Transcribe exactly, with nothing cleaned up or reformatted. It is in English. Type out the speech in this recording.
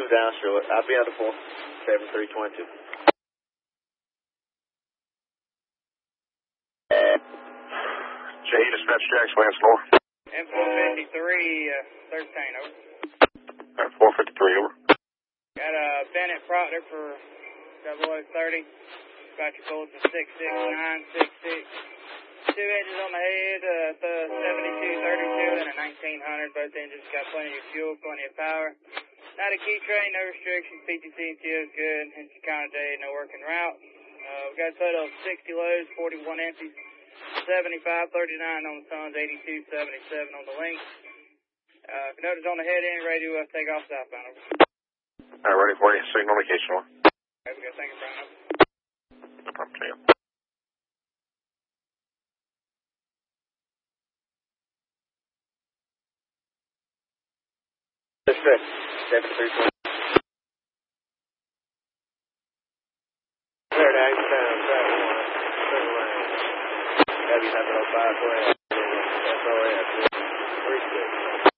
move down short. I'll be out of four. seven three twenty-two. J, dispatch Jackson, Lance Lower. M four fifty-three, uh, thirteen, over. Alright, four fifty-three, over. Got a uh, Bennett Proctor for double oh thirty. Got your bullets of six six nine six six. Two engines on the head, uh, the seventy-two thirty-two and a nineteen hundred. Both engines got plenty of fuel, plenty of power. Not a key train, no restrictions. P T C and T O is good. Engine counter day, no working route. Uh, we got a total of sixty loads, forty-one empties, seventy-five thirty-nine on the Suns, eighty-two seventy-seven on the Lynx. Uh, if you notice on the head end, ready to uh, take off southbound. Over. Alright, ready for you. Signal location one. Okay, we got a second front. Over. No problem, see you. seven three twenty. Clear to eastbound, track one, turn around. W seven oh five, go ahead. S O S, three six.